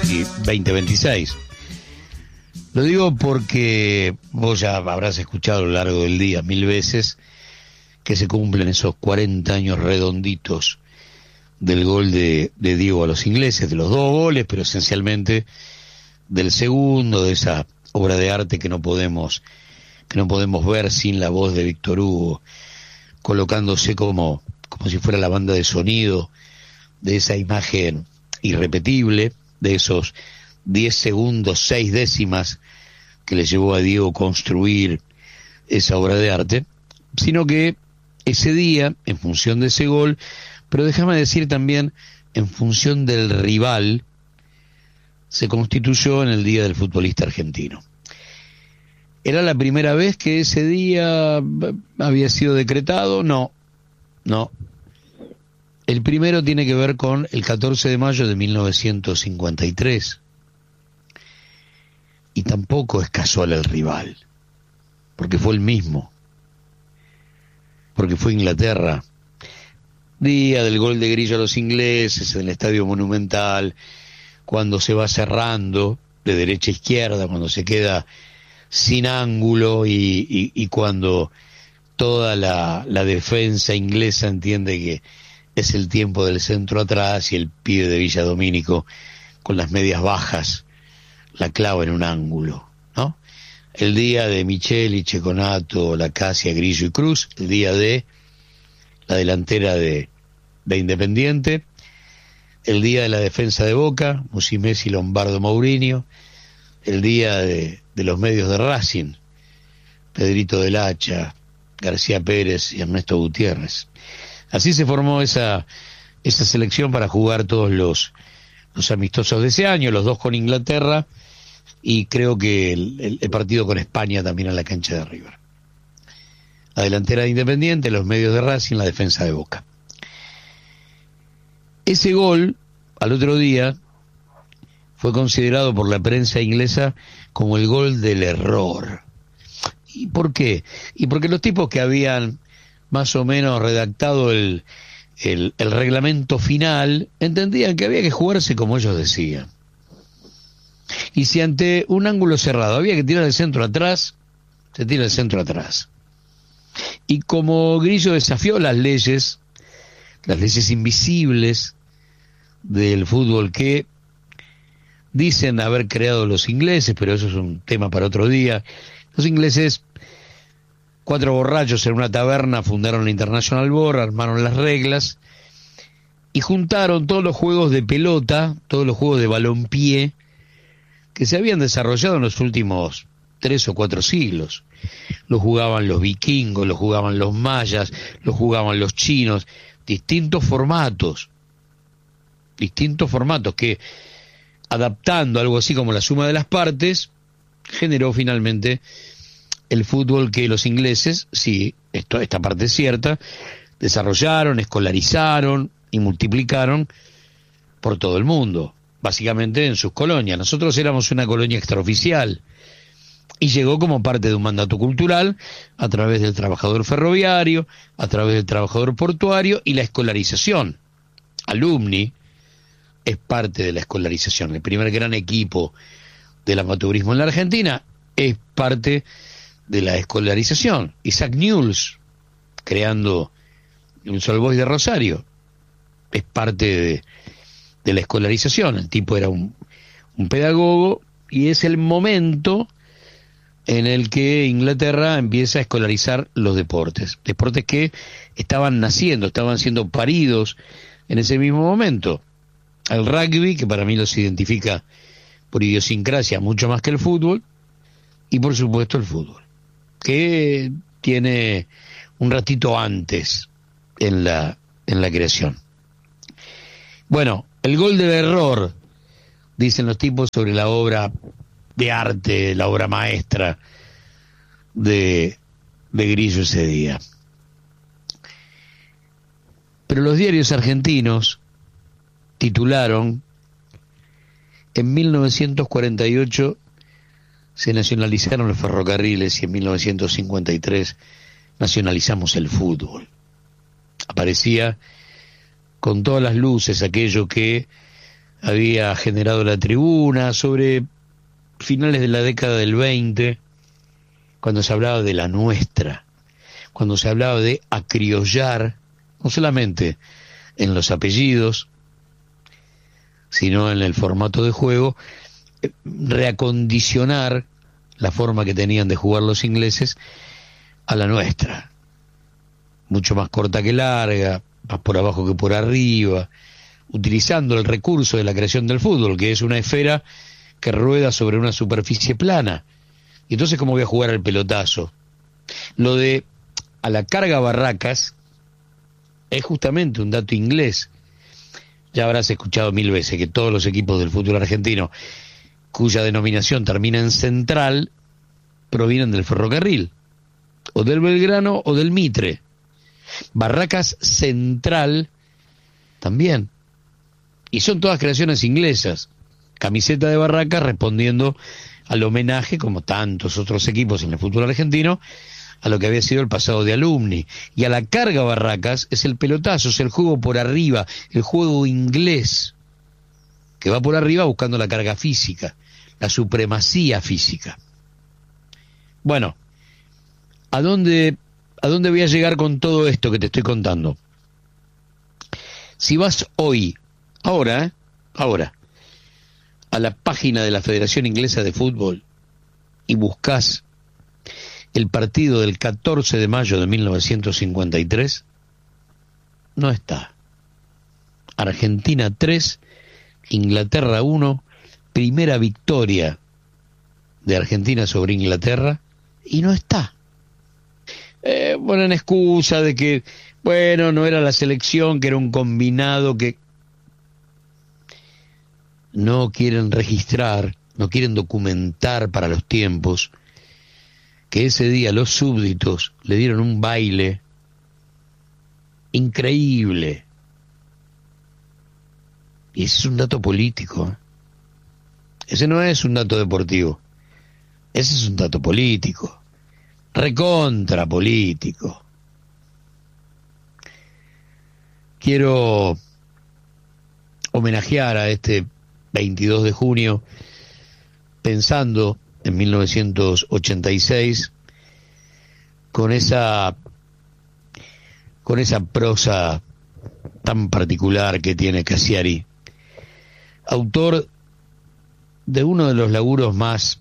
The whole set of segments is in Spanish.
2026. Lo digo porque vos ya habrás escuchado a lo largo del día 1000 veces que se cumplen esos 40 años redonditos del gol de Diego a los ingleses, de los 2 goles, pero esencialmente del segundo, de esa obra de arte que no podemos ver sin la voz de Víctor Hugo, colocándose como si fuera la banda de sonido de esa imagen irrepetible, de esos 10 segundos, 6 décimas que le llevó a Diego construir esa obra de arte, sino que ese día, en función de ese gol, pero déjame decir también, en función del rival, se constituyó en el Día del Futbolista Argentino. ¿Era la primera vez que ese día había sido decretado? No. El primero tiene que ver con el 14 de mayo de 1953. Y tampoco es casual el rival, porque fue el mismo. Porque fue Inglaterra. Día del gol de Grillo a los ingleses en el Estadio Monumental, cuando se va cerrando de derecha a izquierda, cuando se queda sin ángulo y cuando toda la defensa inglesa entiende que es el tiempo del centro atrás y el pibe de Villa Domínico con las medias bajas la clava en un ángulo, ¿no? El día de Micheli, Checonato, Lacasia, Grillo y Cruz, el día de la delantera de Independiente, el día de la defensa de Boca, Musimesi, Lombardo, Mourinho, el día de los medios de Racing, Pedrito del Hacha, García Pérez y Ernesto Gutiérrez. Así se formó esa selección para jugar todos los amistosos de ese año, los 2 con Inglaterra y creo que el partido con España también en la cancha de River. La delantera de Independiente, los medios de Racing, la defensa de Boca. Ese gol, al otro día, fue considerado por la prensa inglesa como el gol del error. ¿Y por qué? Y porque los tipos que habían más o menos redactado el reglamento final entendían que había que jugarse como ellos decían. Y si ante un ángulo cerrado había que tirar el centro atrás, se tira el centro atrás. Y como Grillo desafió las leyes invisibles del fútbol que dicen haber creado los ingleses, pero eso es un tema para otro día. Los ingleses, 4 borrachos en una taberna, fundaron la International Board, armaron las reglas y juntaron todos los juegos de pelota, todos los juegos de balompié que se habían desarrollado en los últimos 3 o 4 siglos. Lo jugaban los vikingos, lo jugaban los mayas, lo jugaban los chinos, distintos formatos que, adaptando algo así como la suma de las partes, generó finalmente el fútbol que los ingleses, sí, esta parte es cierta, desarrollaron, escolarizaron y multiplicaron por todo el mundo, básicamente en sus colonias. Nosotros éramos una colonia extraoficial y llegó como parte de un mandato cultural a través del trabajador ferroviario, a través del trabajador portuario y la escolarización. Alumni es parte de la escolarización. El primer gran equipo del amateurismo en la Argentina es parte de la escolarización. Isaac Newell's, creando el All Boys de Rosario, es parte de la escolarización. El tipo era un pedagogo y es el momento en el que Inglaterra empieza a escolarizar los deportes que estaban naciendo, estaban siendo paridos en ese mismo momento. El rugby, que para mí los identifica por idiosincrasia mucho más que el fútbol, y por supuesto el fútbol, que tiene un ratito antes en la creación. Bueno, el gol del error, dicen los tipos sobre la obra de arte, la obra maestra de Grillo ese día. Pero los diarios argentinos titularon: en 1948 se nacionalizaron los ferrocarriles y en 1953 nacionalizamos el fútbol. Aparecía con todas las luces aquello que había generado la tribuna, sobre finales de la década del 20, cuando se hablaba de la nuestra, cuando se hablaba de acriollar, no solamente en los apellidos, sino en el formato de juego, reacondicionar la forma que tenían de jugar los ingleses a la nuestra, mucho más corta que larga, más por abajo que por arriba, utilizando el recurso de la creación del fútbol, que es una esfera que rueda sobre una superficie plana. Y entonces, ¿cómo voy a jugar al pelotazo? Lo de a la carga Barracas es justamente un dato inglés. Ya habrás escuchado 1000 veces que todos los equipos del fútbol argentino cuya denominación termina en central provienen del ferrocarril, o del Belgrano o del Mitre. Barracas Central también. Y son todas creaciones inglesas. Camiseta de Barracas respondiendo al homenaje, como tantos otros equipos en el fútbol argentino, a lo que había sido el pasado de Alumni. Y a la carga Barracas es el pelotazo, es el juego por arriba, el juego inglés, que va por arriba buscando la carga física, la supremacía física. Bueno, ¿a dónde voy a llegar con todo esto que te estoy contando? Si vas hoy, ahora, a la página de la Federación Inglesa de Fútbol y buscas el partido del 14 de mayo de 1953, no está. Argentina 3, Inglaterra 1, primera victoria de Argentina sobre Inglaterra, y no está. Ponen excusa de que, bueno, no era la selección, que era un combinado, que no quieren registrar, no quieren documentar para los tiempos, que ese día los súbditos le dieron un baile increíble. Y ese es un dato político, ¿eh? Ese no es un dato deportivo, ese es un dato político, recontra político. Quiero homenajear a este 22 de junio pensando en 1986 con esa prosa tan particular que tiene Cassiari, autor de uno de los laburos más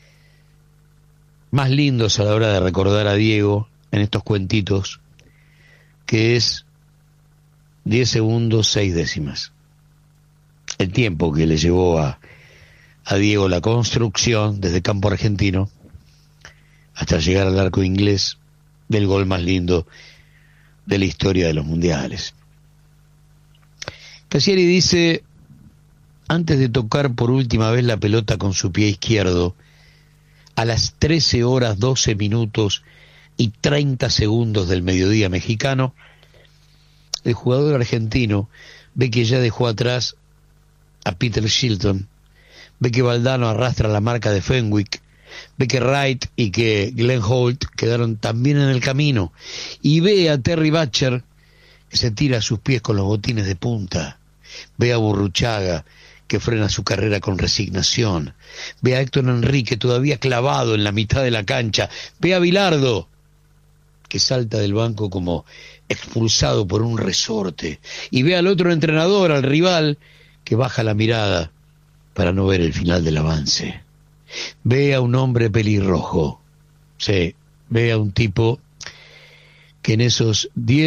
lindos a la hora de recordar a Diego en estos cuentitos, que es 10 segundos 6 décimas. El tiempo que le llevó a Diego la construcción desde campo argentino hasta llegar al arco inglés del gol más lindo de la historia de los mundiales. Cassiari dice: antes de tocar por última vez la pelota con su pie izquierdo, a las 13 horas 12 minutos y 30 segundos del mediodía mexicano, el jugador argentino ve que ya dejó atrás a Peter Shilton, ve que Valdano arrastra la marca de Fenwick, ve que Wright y que Glenn Holt quedaron también en el camino, y ve a Terry Butcher que se tira a sus pies con los botines de punta, ve a Burruchaga que frena su carrera con resignación, ve a Héctor Enrique todavía clavado en la mitad de la cancha, ve a Bilardo que salta del banco como expulsado por un resorte, y ve al otro entrenador, al rival, que baja la mirada para no ver el final del avance. Ve a un hombre pelirrojo, sí, ve a un tipo que en esos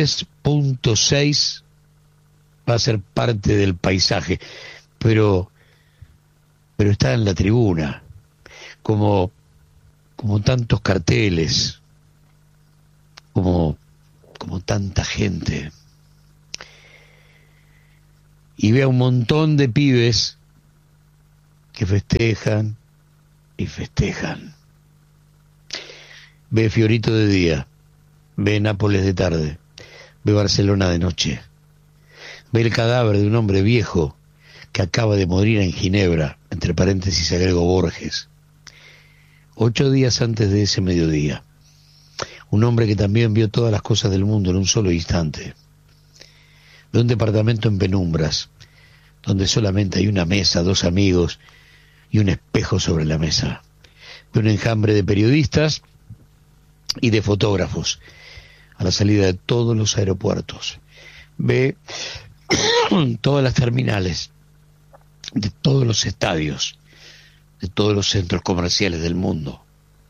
10.6 va a ser parte del paisaje, pero está en la tribuna, como tantos carteles, como tanta gente. Y ve a un montón de pibes que festejan y festejan. Ve Fiorito de día, ve Nápoles de tarde, ve Barcelona de noche, ve el cadáver de un hombre viejo que acaba de morir en Ginebra, entre paréntesis agrego Borges, 8 días antes de ese mediodía. Un hombre que también vio todas las cosas del mundo en un solo instante. Ve un departamento en penumbras, donde solamente hay una mesa, 2 amigos y un espejo sobre la mesa. Ve un enjambre de periodistas y de fotógrafos a la salida de todos los aeropuertos. Ve todas las terminales, de todos los estadios, de todos los centros comerciales del mundo.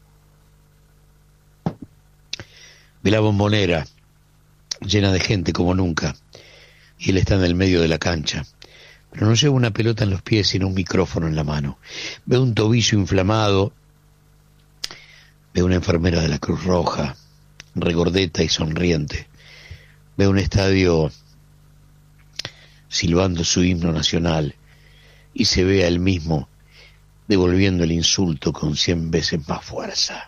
Ve la Bombonera llena de gente como nunca, y él está en el medio de la cancha, pero no lleva una pelota en los pies sino un micrófono en la mano. Ve un tobillo inflamado, ve una enfermera de la Cruz Roja, regordeta y sonriente, ve un estadio silbando su himno nacional, y se ve a él mismo devolviendo el insulto con 100 veces más fuerza.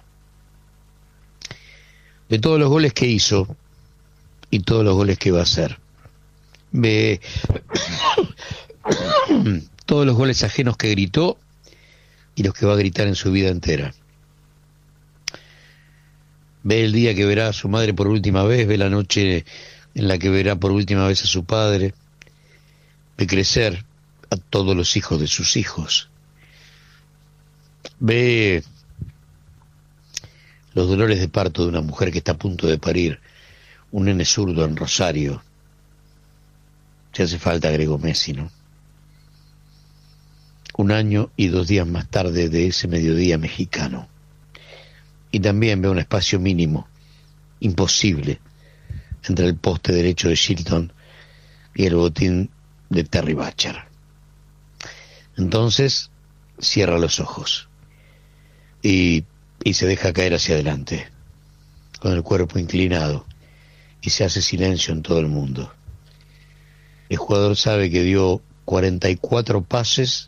Ve todos los goles que hizo y todos los goles que va a hacer. Ve todos los goles ajenos que gritó y los que va a gritar en su vida entera. Ve el día que verá a su madre por última vez, ve la noche en la que verá por última vez a su padre, ve crecer a todos los hijos de sus hijos, ve los dolores de parto de una mujer que está a punto de parir un nene zurdo en Rosario. Si hace falta, agregó Messi, ¿no? 1 año y 2 días más tarde de ese mediodía mexicano. Y también ve un espacio mínimo, imposible, entre el poste derecho de Shilton y el botín de Terry Butcher. Entonces cierra los ojos y se deja caer hacia adelante, con el cuerpo inclinado, y se hace silencio en todo el mundo. El jugador sabe que dio 44 pasos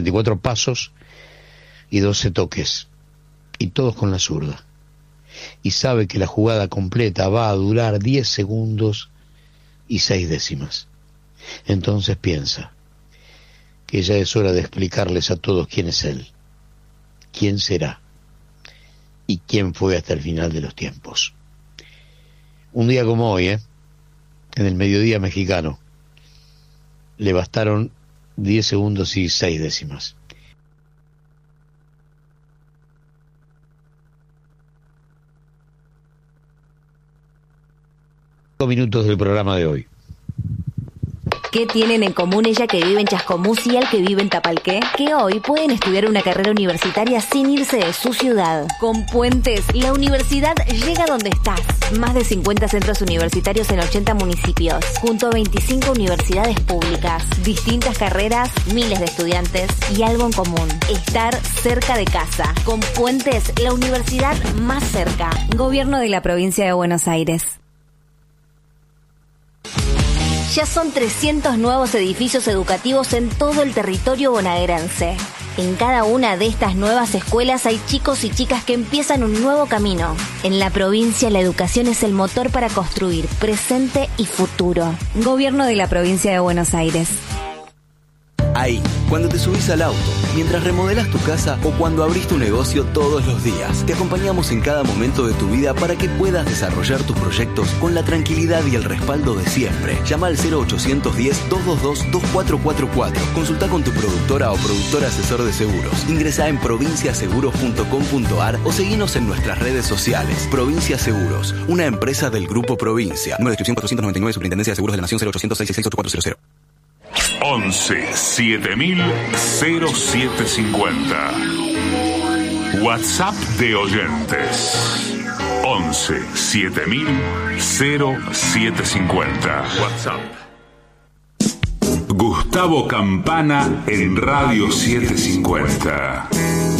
y 12 toques, y todos con la zurda. Y sabe que la jugada completa va a durar 10 segundos y 6 décimas. Entonces piensa que ya es hora de explicarles a todos quién es él, quién será y quién fue hasta el final de los tiempos. Un día como hoy, en el mediodía mexicano, le bastaron 10 segundos y 6 décimas. Minutos del programa de hoy. ¿Qué tienen en común ella que vive en Chascomús y él que vive en Tapalqué? Que hoy pueden estudiar una carrera universitaria sin irse de su ciudad. Con Puentes, la universidad llega donde estás. Más de 50 centros universitarios en 80 municipios, junto a 25 universidades públicas, distintas carreras, miles de estudiantes y algo en común: estar cerca de casa. Con Puentes, la universidad más cerca. Gobierno de la Provincia de Buenos Aires. Ya son 300 nuevos edificios educativos en todo el territorio bonaerense. En cada una de estas nuevas escuelas hay chicos y chicas que empiezan un nuevo camino. En la provincia, la educación es el motor para construir presente y futuro. Gobierno de la Provincia de Buenos Aires. Ahí, cuando te subís al auto, mientras remodelás tu casa o cuando abrís tu negocio todos los días, te acompañamos en cada momento de tu vida para que puedas desarrollar tus proyectos con la tranquilidad y el respaldo de siempre. Llama al 0810-222-2444. Consulta con tu productora o productor asesor de seguros. Ingresá en provinciaseguros.com.ar o seguinos en nuestras redes sociales. Provincia Seguros, una empresa del Grupo Provincia. Número de inscripción 499, Superintendencia de Seguros de la Nación, 0800-666-8400. 11-7000-0750. WhatsApp de oyentes. 11-7000-0750. WhatsApp. Gustavo Campana en Radio 750.